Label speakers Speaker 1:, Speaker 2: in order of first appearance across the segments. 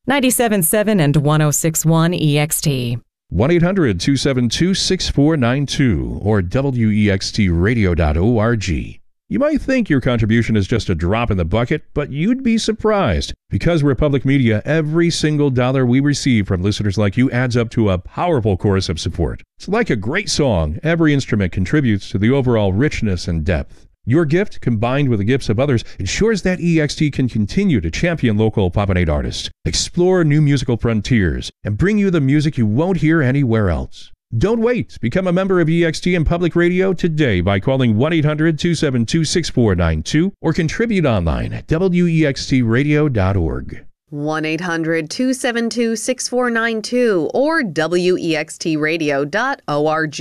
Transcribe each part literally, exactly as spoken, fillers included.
Speaker 1: ninety-seven point seven and one oh six point one E X T.
Speaker 2: one eight hundred two seven two six four nine two or W E X T radio dot org. You might think your contribution is just a drop in the bucket, but you'd be surprised. Because we're public media, every single dollar we receive from listeners like you adds up to a powerful chorus of support. It's like a great song. Every instrument contributes to the overall richness and depth. Your gift, combined with the gifts of others, ensures that E X T can continue to champion local Popinate artists, explore new musical frontiers, and bring you the music you won't hear anywhere else. Don't wait. Become a member of E X T and Public Radio today by calling one eight hundred two seven two six four nine two or contribute online at W E X T radio dot org.
Speaker 3: one eight hundred two seven two six four nine two or W E X T radio dot org.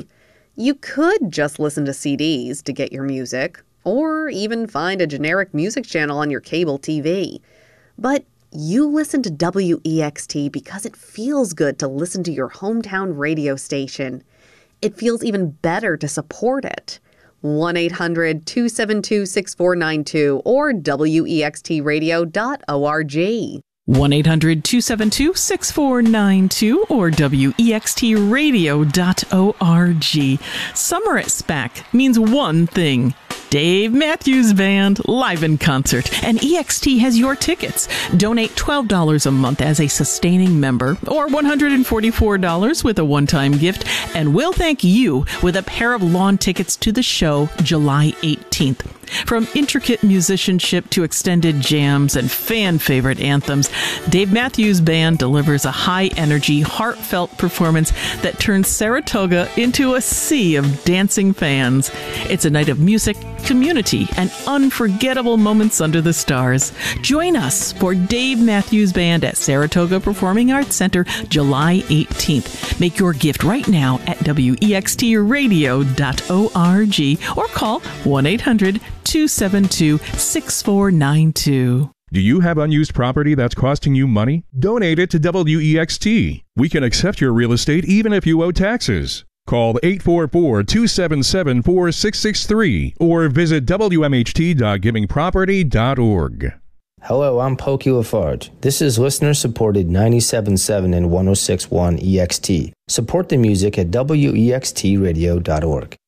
Speaker 3: You could just listen to C Ds to get your music, or even find a generic music channel on your cable T V. But you listen to W E X T because it feels good to listen to your hometown radio station. It feels even better to support it. one eight hundred two seven two six four nine two or W E X T radio dot org.
Speaker 4: one eight hundred two seven two six four nine two or W E X T radio dot org. Summer at SPAC means one thing. Dave Matthews Band live in concert, and E X T has your tickets. Donate twelve dollars a month as a sustaining member or one hundred forty-four dollars with a one-time gift, and we'll thank you with a pair of lawn tickets to the show July eighteenth. From intricate musicianship to extended jams and fan-favorite anthems, Dave Matthews Band delivers a high-energy, heartfelt performance that turns Saratoga into a sea of dancing fans. It's a night of music, community, and unforgettable moments under the stars. Join us for Dave Matthews Band at Saratoga Performing Arts Center, July eighteenth. Make your gift right now at W E X T radio dot org or call one eight hundred two seven two six four nine two.
Speaker 2: Do you have unused property that's costing you money? Donate it to W E X T. We can accept your real estate even if you owe taxes. Call eight four four two seven seven four six six three or visit W M H T dot giving property dot org.
Speaker 5: Hello, I'm Pokey Lafarge. This is listener-supported ninety-seven point seven and one oh six point one E X T. Support the music at W E X T radio dot org.